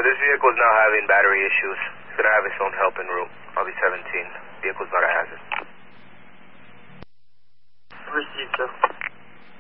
this vehicle is now having battery issues. It's going to have its own help en route. I'll be 17. Vehicle's not a hazard. Received, sir.